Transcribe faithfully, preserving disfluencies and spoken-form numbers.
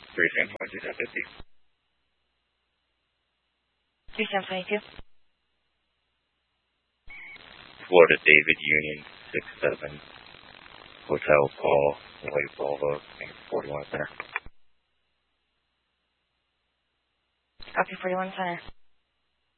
three seven twenty-two fifty. three seven twenty-two. Florida David Union six seven. Hotel Paul, White Volvo, forty-one Center. Copy forty-one Center.